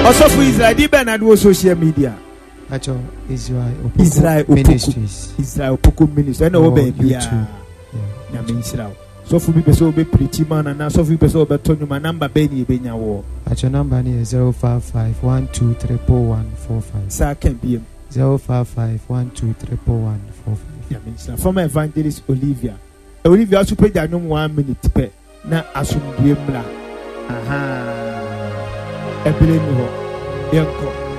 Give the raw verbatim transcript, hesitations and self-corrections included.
Also for Israel, di ben adu social media. Actually, Israel Opoku Israel Ministries. Israel Opoku Ministries. I know Oh, baby. YouTube. Yeah, mean Israel. So for people so be pretty man and so for people so be Tony my number Benny Benya war. At your number is zero five five one two triple one four five. Sir can be Zero five five one two triple one four five. yeah, mean Israel. Former evangelist Olivia. Olivia also pay no one minute per na asum bla. Aha. Ebele mi ho. Yanko.